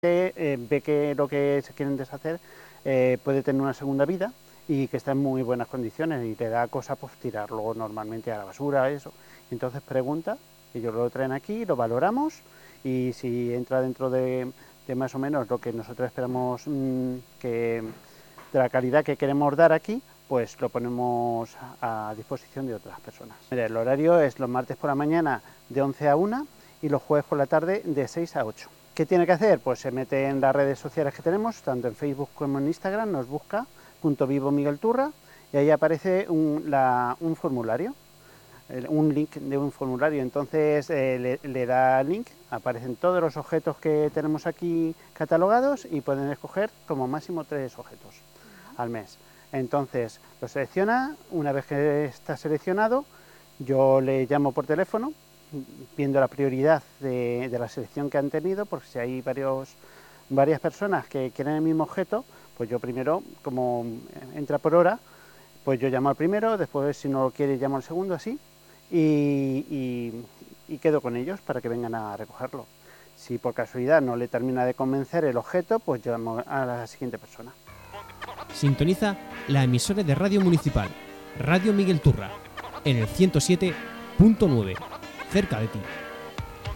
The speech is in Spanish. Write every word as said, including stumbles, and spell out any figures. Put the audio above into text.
eh, ve que lo que se quieren deshacer eh, puede tener una segunda vida y que está en muy buenas condiciones y te da cosa pues tirarlo normalmente a la basura, eso. Entonces pregunta, ellos lo traen aquí, lo valoramos y si entra dentro de, de más o menos lo que nosotros esperamos mmm, que de la calidad que queremos dar aquí, pues lo ponemos a disposición de otras personas. Mira, el horario es los martes por la mañana de once a una y los jueves por la tarde de seis a ocho. ¿Qué tiene que hacer? Pues se mete en las redes sociales que tenemos, tanto en Facebook como en Instagram, nos busca punto vivo Miguel Turra y ahí aparece un, la, un formulario, un link de un formulario, entonces eh, le, le da link, aparecen todos los objetos que tenemos aquí catalogados y pueden escoger como máximo tres objetos al mes. Entonces lo selecciona, una vez que está seleccionado, yo le llamo por teléfono, viendo la prioridad de, de la selección que han tenido, porque si hay varios, varias personas que quieren el mismo objeto, pues yo primero, como entra por hora, pues yo llamo al primero, después si no lo quiere llamo al segundo, así, y, y, y quedo con ellos para que vengan a recogerlo. Si por casualidad no le termina de convencer el objeto, pues llamo a la siguiente persona. Sintoniza la emisora de Radio Municipal, Radio Miguel Turra, en el ciento siete punto nueve, cerca de ti.